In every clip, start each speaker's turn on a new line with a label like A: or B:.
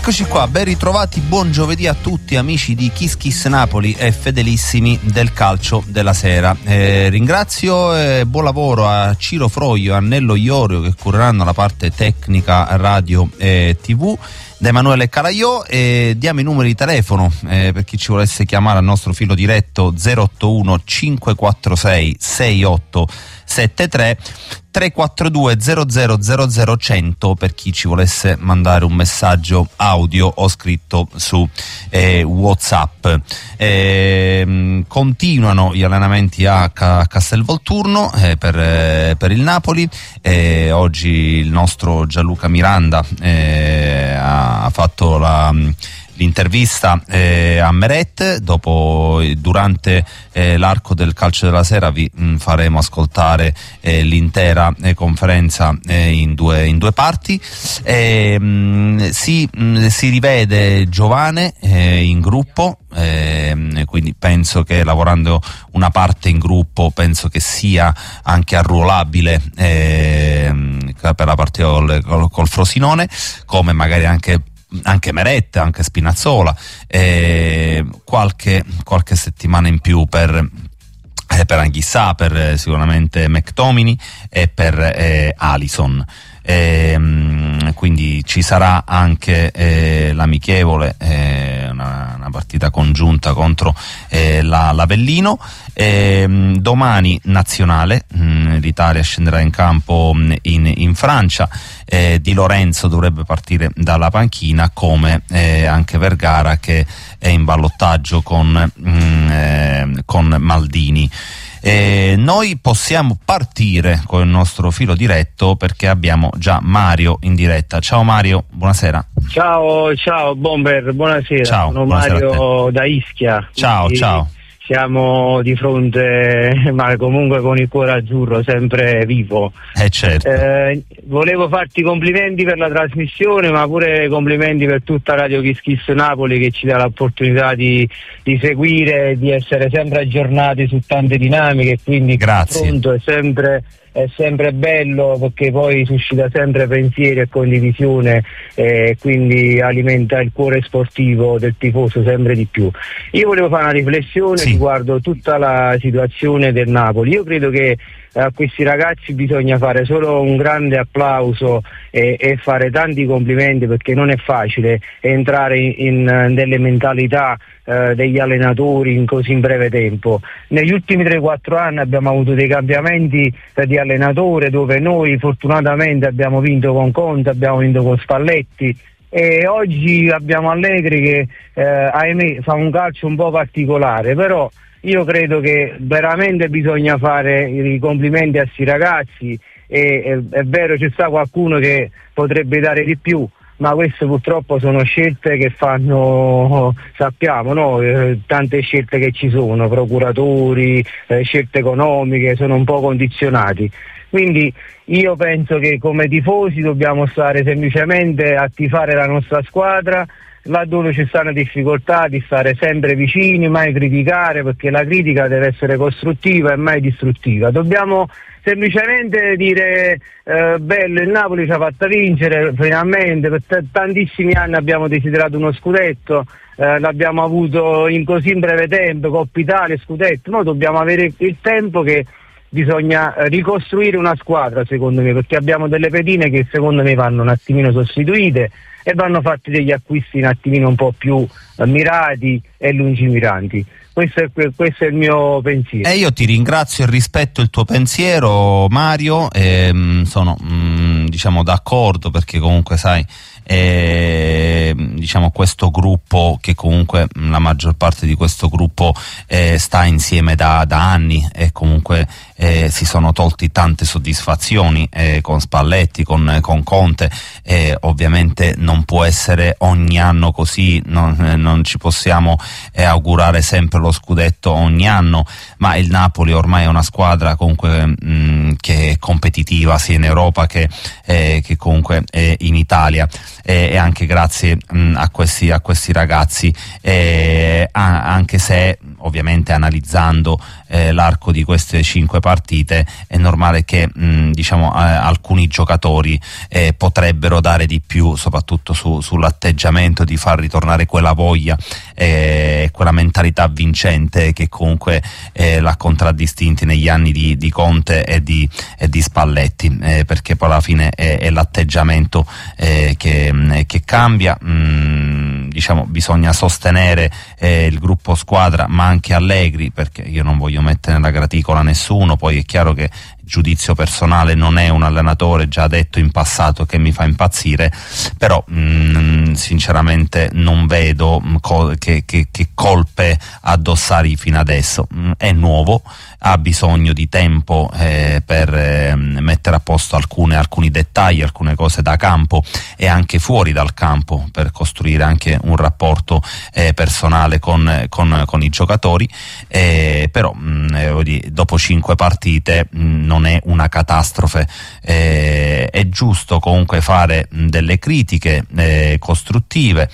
A: Eccoci qua, ben ritrovati, buon giovedì a tutti amici di Kiss Kiss Napoli e fedelissimi del calcio della sera. Ringrazio e buon lavoro a Ciro Froio e a Nello Iorio che cureranno la parte tecnica radio e TV, da Emanuele Calaiò, e diamo i numeri di telefono per chi ci volesse chiamare al nostro filo diretto 081 546 6873 342 0000 100 per chi ci volesse mandare un messaggio audio o scritto su WhatsApp. Continuano gli allenamenti a Castelvolturno per il Napoli. Oggi il nostro Gianluca Miranda ha fatto l'intervista a Meret. Durante l'arco del calcio della sera vi faremo ascoltare l'intera conferenza in due parti. Si rivede Giovane in gruppo, quindi penso che lavorando una parte in gruppo penso che sia anche arruolabile per la partita col Frosinone, come magari anche Meret, anche Spinazzola, qualche settimana in più per Anghissà, per sicuramente McTominay e per Alisson. Quindi ci sarà anche l'amichevole, una partita congiunta contro l'Avellino. Domani nazionale, l'Italia scenderà in campo in Francia. Di Lorenzo dovrebbe partire dalla panchina, come anche Vergara, che è in ballottaggio con Maldini. Noi possiamo partire con il nostro filo diretto perché abbiamo già Mario in diretta. Ciao Mario, buonasera.
B: Ciao Bomber, buonasera.
A: Ciao,
B: sono
A: buonasera
B: Mario da Ischia.
A: Ciao.
B: Siamo di fronte, ma comunque con il cuore azzurro, sempre vivo.
A: Certo.
B: Volevo farti i complimenti per la trasmissione, ma pure complimenti per tutta Radio Kiss Kiss Napoli, che ci dà l'opportunità di seguire, di essere sempre aggiornati su tante dinamiche, quindi
A: grazie.
B: Il confronto è sempre bello, perché poi suscita sempre pensieri e condivisione, quindi alimenta il cuore sportivo del tifoso sempre di più. Io volevo fare una riflessione riguardo tutta la situazione del Napoli. Io credo che a questi ragazzi bisogna fare solo un grande applauso e fare tanti complimenti, perché non è facile entrare in delle mentalità degli allenatori in così breve tempo. Negli ultimi 3-4 anni abbiamo avuto dei cambiamenti di allenatore, dove noi fortunatamente abbiamo vinto con Conte, abbiamo vinto con Spalletti, e oggi abbiamo Allegri che ahimè fa un calcio un po' particolare, però io credo che veramente bisogna fare i complimenti a questi ragazzi, e è vero, c'è sta qualcuno che potrebbe dare di più, ma queste purtroppo sono scelte che fanno, sappiamo, no? Tante scelte che ci sono, procuratori, scelte economiche, sono un po' condizionati. Quindi io penso che come tifosi dobbiamo stare semplicemente a tifare la nostra squadra, laddove ci stanno difficoltà, di stare sempre vicini, mai criticare, perché la critica deve essere costruttiva e mai distruttiva. Dobbiamo semplicemente dire bello, il Napoli ci ha fatto vincere finalmente, per tantissimi anni abbiamo desiderato uno scudetto, l'abbiamo avuto in così breve tempo, Coppa Italia, scudetto. Noi dobbiamo avere il tempo che bisogna ricostruire una squadra, secondo me, perché abbiamo delle pedine che secondo me vanno un attimino sostituite e vanno fatti degli acquisti un attimino un po' più mirati e lungimiranti. Questo è il mio pensiero.
A: Io ti ringrazio e rispetto il tuo pensiero, Mario, sono diciamo d'accordo, perché comunque sai, diciamo questo gruppo, che comunque la maggior parte di questo gruppo sta insieme da anni, e comunque si sono tolti tante soddisfazioni con Spalletti, con Conte, ovviamente non può essere ogni anno così, non ci possiamo augurare sempre lo scudetto ogni anno, ma il Napoli ormai è una squadra comunque che è competitiva sia in Europa che comunque in Italia. e anche grazie a questi ragazzi, anche se ovviamente analizzando l'arco di queste 5 partite è normale che alcuni giocatori potrebbero dare di più, soprattutto sull'atteggiamento di far ritornare quella voglia, quella mentalità vincente che comunque l'ha contraddistinti negli anni di Conte e di Spalletti, perché poi alla fine è l'atteggiamento che cambia. Bisogna sostenere il gruppo squadra, ma anche Allegri, perché io non voglio mettere nella graticola nessuno. Poi è chiaro che giudizio personale, non è un allenatore, già detto in passato, che mi fa impazzire, però sinceramente non vedo che colpe addossargli fino adesso. È nuovo, ha bisogno di tempo per mettere a posto alcuni dettagli, alcune cose da campo e anche fuori dal campo, per costruire anche un rapporto personale con i giocatori, però dopo 5 partite non è una catastrofe. È giusto comunque fare delle critiche costruttive,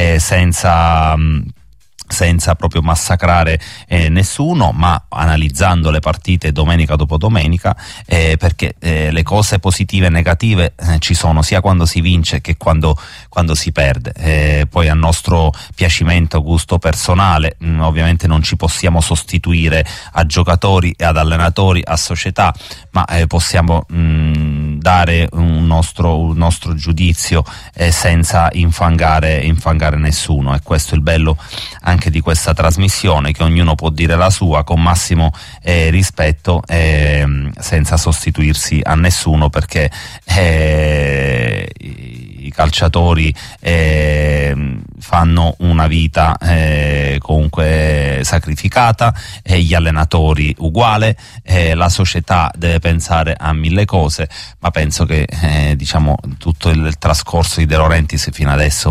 A: senza proprio massacrare nessuno, ma analizzando le partite domenica dopo domenica, perché le cose positive e negative ci sono sia quando si vince che quando si perde. Poi a nostro piacimento, gusto personale, ovviamente non ci possiamo sostituire a giocatori e ad allenatori, a società, ma possiamo dare un nostro giudizio senza infangare nessuno, e questo è il bello anche di questa trasmissione, che ognuno può dire la sua con massimo rispetto, senza sostituirsi a nessuno, perché i calciatori fanno una vita comunque sacrificata, gli allenatori uguale, la società deve pensare a 1000 cose, ma penso che tutto il trascorso di De Laurentiis fino adesso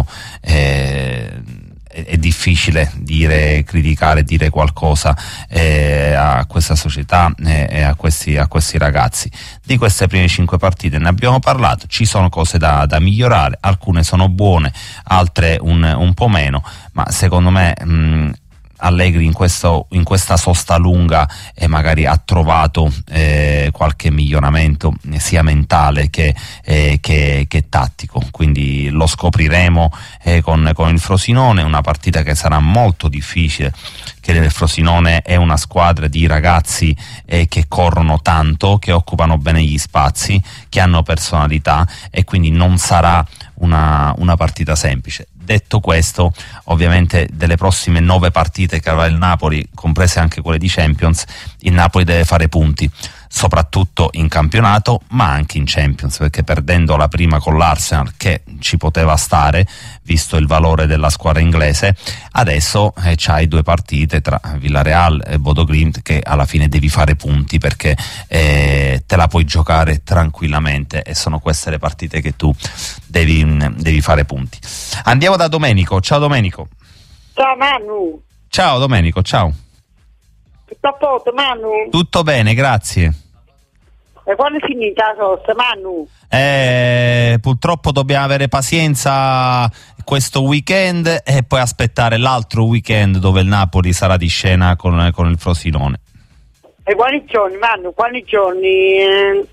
A: è difficile criticare, dire qualcosa a questa società e a questi ragazzi. Di queste prime 5 partite ne abbiamo parlato, ci sono cose da migliorare, alcune sono buone, altre un po' meno, ma secondo me Allegri in questa sosta lunga magari ha trovato qualche miglioramento sia mentale che tattico, quindi lo scopriremo con il Frosinone, una partita che sarà molto difficile, che il Frosinone è una squadra di ragazzi che corrono tanto, che occupano bene gli spazi, che hanno personalità, e quindi non sarà una partita semplice. Detto questo, ovviamente delle prossime 9 partite che avrà il Napoli, comprese anche quelle di Champions, il Napoli deve fare punti, soprattutto in campionato ma anche in Champions, perché perdendo la prima con l'Arsenal, che ci poteva stare visto il valore della squadra inglese, adesso c'hai 2 partite tra Villarreal e Bodo Glimt che alla fine devi fare punti, perché te la puoi giocare tranquillamente, e sono queste le partite che tu devi fare punti. Andiamo da Domenico. Ciao Domenico.
C: Ciao Manu.
A: Ciao Domenico, ciao.
C: Tutto a posto, Manu?
A: Tutto bene, grazie.
C: E quando è finita la sosta, Manu?
A: Purtroppo dobbiamo avere pazienza questo weekend e poi aspettare l'altro weekend, dove il Napoli sarà di scena con il Frosinone.
C: E quali giorni, Manu? Quali giorni?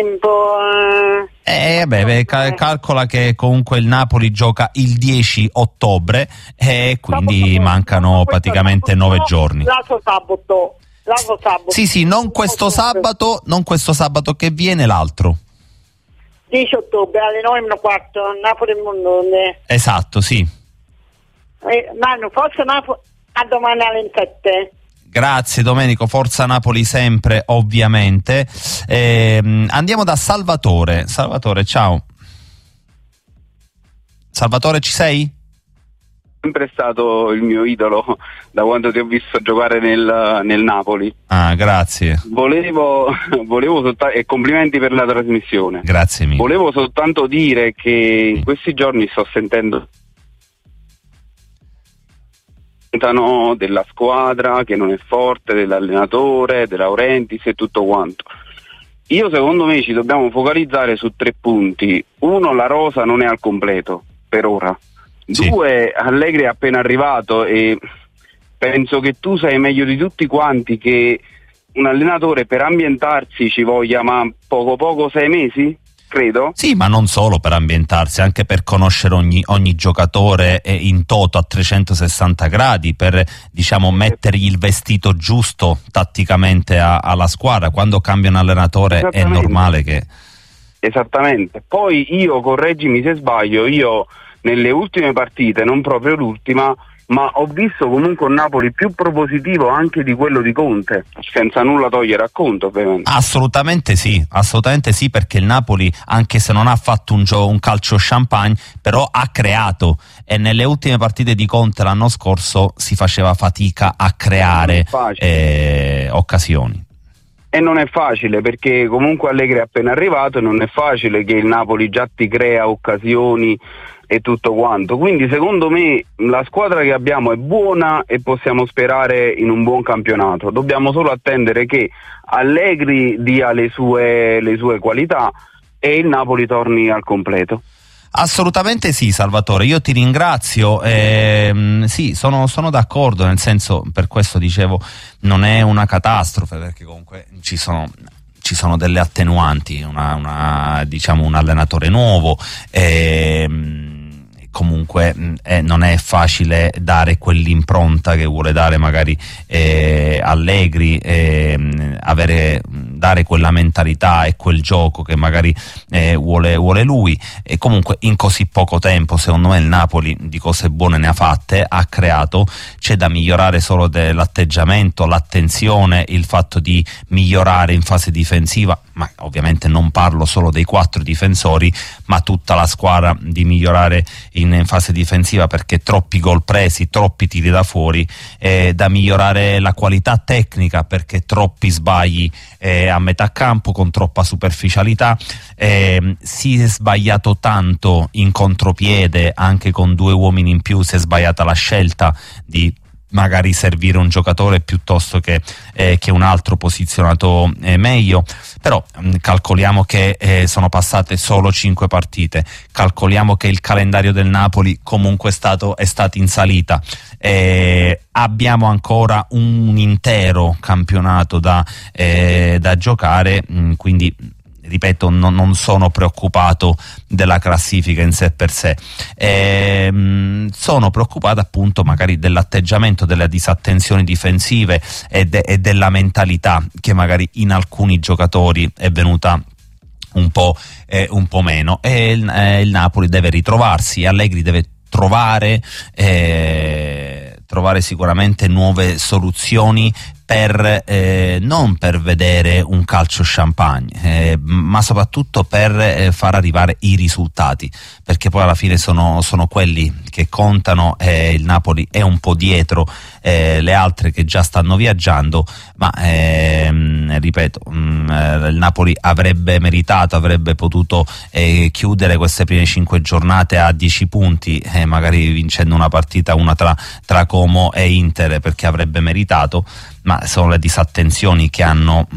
A: Calcola che comunque il Napoli gioca il 10 ottobre e quindi mancano praticamente 9 giorni.
C: L'altro sabato.
A: Sì, non questo sabato che viene, l'altro.
C: 10 ottobre alle 9:15, Napoli e Mondone.
A: Esatto, sì.
C: Manu, forza Napoli, a domani alle 7.
A: Grazie Domenico, forza Napoli sempre, ovviamente. Andiamo da Salvatore. Salvatore, ciao. Salvatore, ci sei?
D: Sempre stato il mio idolo da quando ti ho visto giocare nel Napoli.
A: Ah, grazie.
D: Volevo soltanto, e complimenti per la trasmissione.
A: Grazie mille.
D: Volevo soltanto dire che in questi giorni sto sentendo della squadra che non è forte, dell'allenatore, De Laurentiis e tutto quanto. Secondo me ci dobbiamo focalizzare su 3 punti. 1, la rosa non è al completo. per ora.
A: Sì.
D: 2, Allegri è appena arrivato e penso che tu sai meglio di tutti quanti che un allenatore per ambientarsi ci voglia ma poco 6 mesi, credo.
A: Sì, ma non solo per ambientarsi, anche per conoscere ogni giocatore in toto a 360 gradi, per mettergli il vestito giusto tatticamente alla squadra. Quando cambia un allenatore è normale che...
D: Esattamente. Poi io, correggimi se sbaglio, io nelle ultime partite, non proprio l'ultima, ma ho visto comunque un Napoli più propositivo anche di quello di Conte, senza nulla togliere a Conte ovviamente.
A: Assolutamente sì, perché il Napoli, anche se non ha fatto un calcio champagne, però ha creato, e nelle ultime partite di Conte l'anno scorso si faceva fatica a creare occasioni.
D: E non è facile, perché comunque Allegri è appena arrivato e non è facile che il Napoli già ti crea occasioni e tutto quanto. Quindi secondo me la squadra che abbiamo è buona e possiamo sperare in un buon campionato. Dobbiamo solo attendere che Allegri dia le sue qualità e il Napoli torni al completo.
A: Assolutamente sì, Salvatore, io ti ringrazio. Sì, sono d'accordo, nel senso, per questo dicevo, non è una catastrofe, perché comunque ci sono delle attenuanti, un allenatore nuovo, comunque non è facile dare quell'impronta che vuole dare magari Allegri, dare quella mentalità e quel gioco che magari vuole lui, e comunque in così poco tempo secondo me il Napoli di cose buone ne ha fatte, ha creato. C'è da migliorare solo dell'atteggiamento, l'attenzione, il fatto di migliorare in fase difensiva, ma ovviamente non parlo solo dei 4 difensori, ma tutta la squadra di migliorare in fase difensiva, perché troppi gol presi, troppi tiri da fuori, da migliorare la qualità tecnica, perché troppi sbagli a metà campo con troppa superficialità, si è sbagliato tanto in contropiede, anche con 2 uomini in più si è sbagliata la scelta di magari servire un giocatore piuttosto che un altro posizionato meglio. Però calcoliamo che sono passate solo 5 partite, calcoliamo che il calendario del Napoli comunque è stato in salita, abbiamo ancora un intero campionato da giocare, quindi ripeto, non sono preoccupato della classifica in sé per sé, sono preoccupato appunto magari dell'atteggiamento, delle disattenzioni difensive e della mentalità che magari in alcuni giocatori è venuta un po' meno, e il Napoli deve ritrovarsi, Allegri deve trovare sicuramente nuove soluzioni non per vedere un calcio champagne, ma soprattutto per far arrivare i risultati, perché poi alla fine sono quelli che contano, il Napoli è un po' dietro le altre che già stanno viaggiando, ma ripeto, il Napoli avrebbe potuto chiudere queste prime 5 giornate a 10 punti, magari vincendo una partita, una tra Como e Inter, perché avrebbe meritato, ma sono le disattenzioni che hanno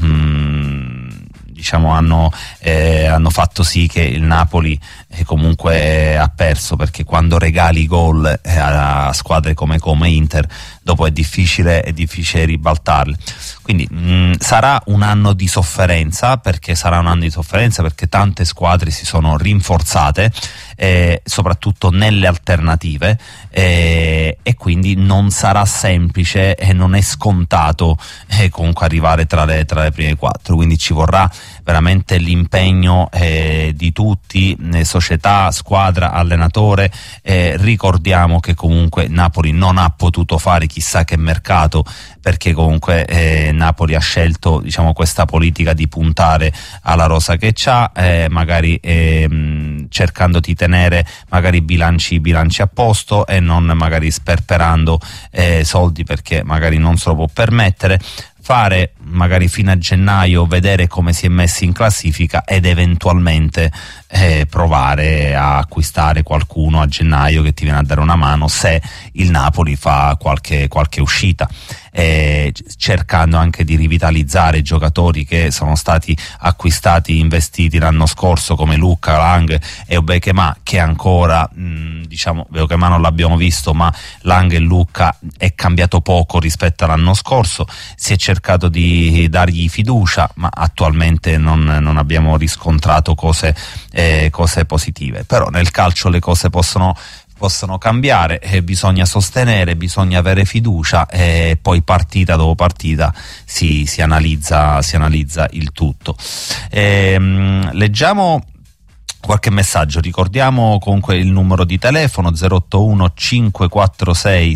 A: fatto sì che il Napoli comunque ha perso, perché quando regali gol a squadre come Inter, dopo è difficile ribaltarle. Quindi sarà un anno di sofferenza, perché tante squadre si sono rinforzate, soprattutto nelle alternative, e quindi non sarà semplice e non è scontato comunque arrivare tra le prime 4, quindi ci vorrà veramente l'impegno di tutti, società, squadra, allenatore. Ricordiamo che comunque Napoli non ha potuto fare chissà che mercato, perché comunque Napoli ha scelto questa politica di puntare alla rosa che c'ha, magari cercando di tenere magari bilanci a posto e non magari sperperando soldi, perché magari non se lo può permettere. Fare magari fino a gennaio, vedere come si è messi in classifica ed eventualmente provare a acquistare qualcuno a gennaio che ti viene a dare una mano se il Napoli fa qualche uscita. cercando anche di rivitalizzare i giocatori che sono stati acquistati, investiti l'anno scorso, come Lucca, Lang e Obekema, che ancora diciamo Obekema non l'abbiamo visto, ma Lang e Lucca è cambiato poco rispetto all'anno scorso. Si è cercato di dargli fiducia, ma attualmente non abbiamo riscontrato cose positive. Però nel calcio le cose possono cambiare, bisogna sostenere, bisogna avere fiducia, e poi partita dopo partita si analizza il tutto. Leggiamo qualche messaggio, ricordiamo comunque il numero di telefono 081 546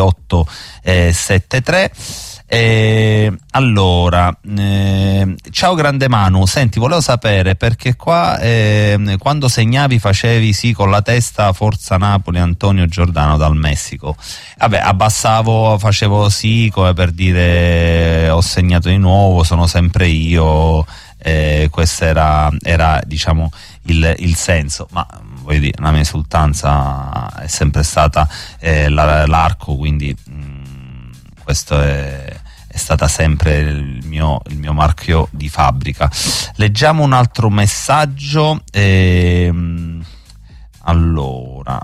A: 6873. Allora, ciao grande Manu, senti, volevo sapere perché qua quando segnavi facevi sì con la testa Forza Napoli Antonio Giordano dal Messico. Vabbè, abbassavo, facevo sì come per dire ho segnato di nuovo, sono sempre io, questo era diciamo il senso, ma voglio dire, la mia esultanza è sempre stata l'arco, quindi questo è stata sempre il mio marchio di fabbrica. Leggiamo un altro messaggio. Allora.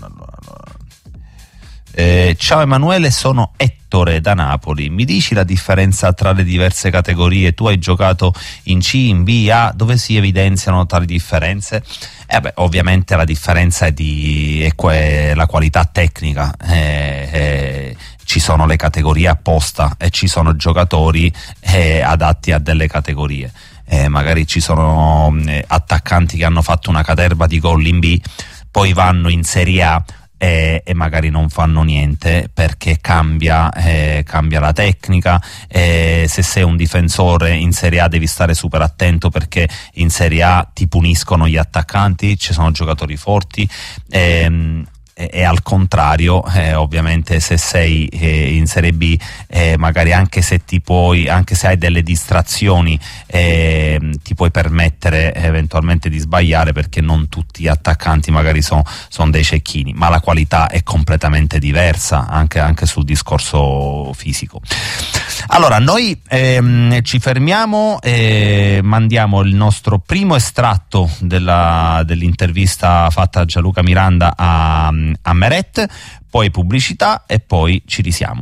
A: Ciao Emanuele, sono Ettore da Napoli. Mi dici la differenza tra le diverse categorie? Tu hai giocato in C, in B, A, dove si evidenziano tali differenze? Ovviamente la differenza è la qualità tecnica. Ci sono le categorie apposta e ci sono giocatori adatti a delle categorie. Magari ci sono attaccanti che hanno fatto una caterva di gol in B, poi vanno in Serie A e magari non fanno niente perché cambia la tecnica. Se sei un difensore in Serie A devi stare super attento perché in Serie A ti puniscono gli attaccanti, ci sono giocatori forti. E al contrario, ovviamente se sei in Serie B, magari anche se hai delle distrazioni, ti puoi permettere eventualmente di sbagliare, perché non tutti gli attaccanti magari sono dei cecchini, ma la qualità è completamente diversa anche sul discorso fisico. Allora, noi ci fermiamo e mandiamo il nostro primo estratto dell'intervista fatta a Gianluca Miranda a Meret, poi pubblicità e poi ci risiamo.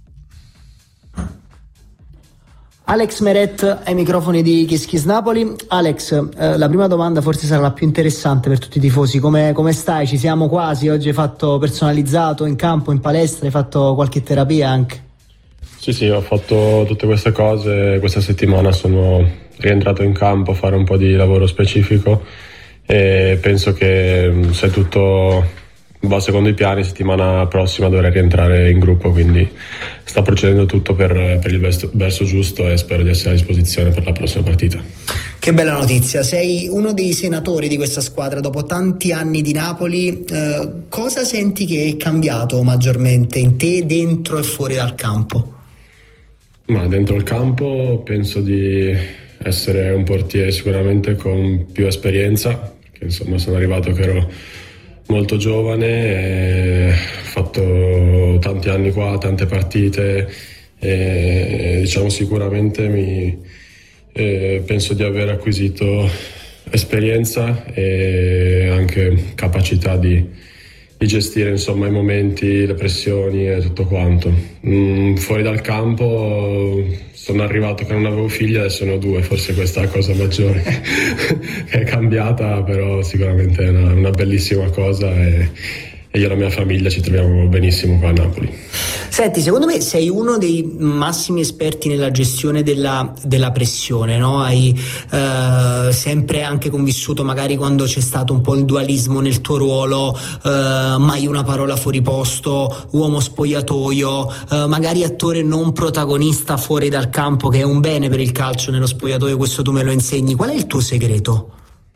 E: Alex Meret ai microfoni di Kiss Kiss Napoli. Alex, la prima domanda forse sarà la più interessante per tutti i tifosi. Come stai? Ci siamo quasi. Oggi hai fatto personalizzato in campo, in palestra, hai fatto qualche terapia anche?
F: Sì, ho fatto tutte queste cose. Questa settimana sono rientrato in campo a fare un po' di lavoro specifico e penso che se tutto va secondo i piani, settimana prossima dovrei rientrare in gruppo, quindi sta procedendo tutto per il verso giusto e spero di essere a disposizione per la prossima partita.
E: Che bella notizia, sei uno dei senatori di questa squadra dopo tanti anni di Napoli. Cosa senti che è cambiato maggiormente in te, dentro e fuori dal campo?
F: Ma dentro il campo penso di essere un portiere sicuramente con più esperienza, perché insomma sono arrivato che ero molto giovane, ho fatto tanti anni qua, tante partite e diciamo sicuramente penso di aver acquisito esperienza e anche capacità di gestire insomma i momenti, le pressioni e tutto quanto. Fuori dal campo sono arrivato che non avevo figli, adesso ne ho 2, forse questa è la cosa maggiore che è cambiata, però sicuramente è una bellissima cosa e io e la mia famiglia ci troviamo benissimo qua a Napoli.
E: Senti, secondo me sei uno dei massimi esperti nella gestione della pressione, no? Hai sempre anche convissuto, magari quando c'è stato un po' il dualismo nel tuo ruolo, mai una parola fuori posto, uomo spogliatoio, magari attore non protagonista fuori dal campo, che è un bene per il calcio nello spogliatoio, questo tu me lo insegni. Qual è il tuo segreto?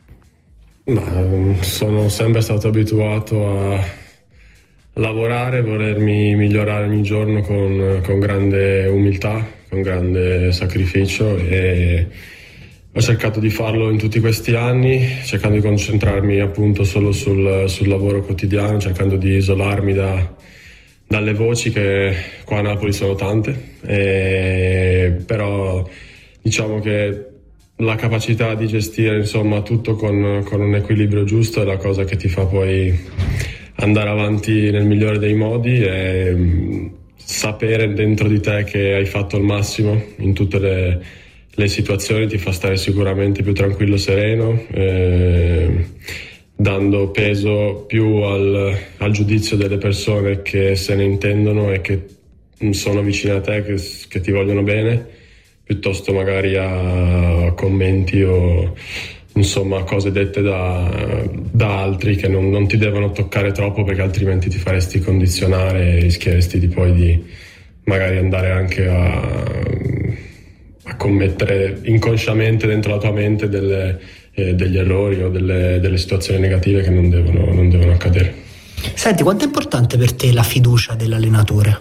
F: Sono sempre stato abituato a lavorare, volermi migliorare ogni giorno con grande umiltà, con grande sacrificio, e ho cercato di farlo in tutti questi anni, cercando di concentrarmi appunto solo sul lavoro quotidiano, cercando di isolarmi dalle voci che qua a Napoli sono tante, però diciamo che la capacità di gestire insomma tutto con un equilibrio giusto è la cosa che ti fa poi andare avanti nel migliore dei modi e sapere dentro di te che hai fatto il massimo in tutte le situazioni ti fa stare sicuramente più tranquillo, sereno, dando peso più al giudizio delle persone che se ne intendono e che sono vicine a te, che ti vogliono bene, piuttosto magari a commenti o insomma cose dette da altri che non ti devono toccare troppo, perché altrimenti ti faresti condizionare e rischieresti di magari andare anche a commettere inconsciamente dentro la tua mente degli errori o delle situazioni negative che non devono accadere.
E: Senti, quanto è importante per te la fiducia dell'allenatore?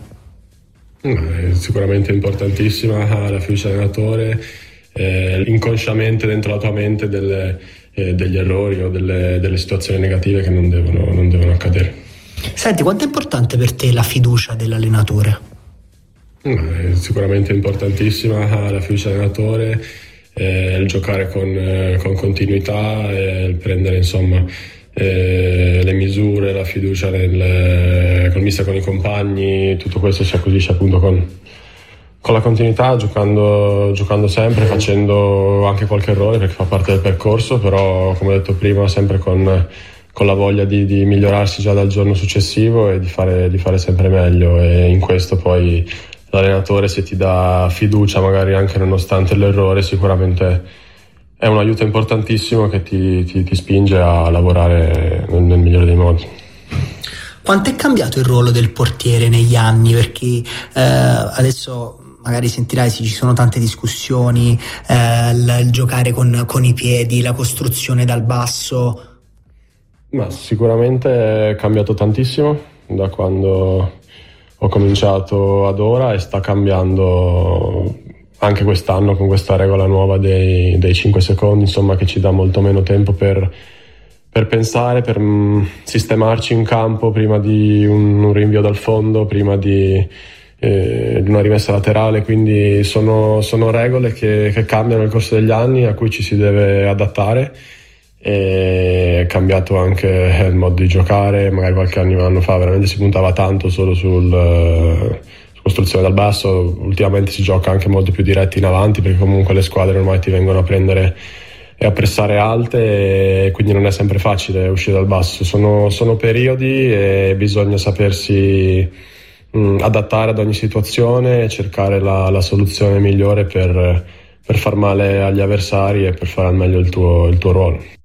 F: È sicuramente importantissima la fiducia dell'allenatore, inconsciamente dentro la tua mente degli errori o delle situazioni negative che non devono accadere.
E: Senti, quanto è importante per te la fiducia dell'allenatore?
F: È sicuramente importantissima la fiducia dell'allenatore, il giocare con continuità, il prendere insomma le misure, la fiducia col mister, con i compagni, tutto questo si acquisisce appunto con la continuità, giocando sempre, facendo anche qualche errore perché fa parte del percorso, però come ho detto prima sempre con la voglia di migliorarsi già dal giorno successivo e di fare sempre meglio, e in questo poi l'allenatore, se ti dà fiducia magari anche nonostante l'errore, sicuramente è un aiuto importantissimo che ti spinge a lavorare nel migliore dei modi.
E: Quanto è cambiato il ruolo del portiere negli anni? Perché adesso magari sentirai ci sono tante discussioni, il giocare con i piedi, la costruzione dal basso.
F: Ma sicuramente è cambiato tantissimo da quando ho cominciato ad ora, e sta cambiando anche quest'anno con questa regola nuova dei 5 secondi, insomma, che ci dà molto meno tempo per pensare, per sistemarci in campo prima di un rinvio dal fondo, prima di una rimessa laterale, quindi sono regole che cambiano nel corso degli anni, a cui ci si deve adattare. È cambiato anche il modo di giocare, magari qualche anno fa veramente si puntava tanto solo su costruzione dal basso, ultimamente si gioca anche molto più diretti in avanti, perché comunque le squadre ormai ti vengono a prendere e a pressare alte, e quindi non è sempre facile uscire dal basso. Sono periodi e bisogna sapersi adattare ad ogni situazione e cercare la soluzione migliore per far male agli avversari e per fare al meglio il tuo ruolo.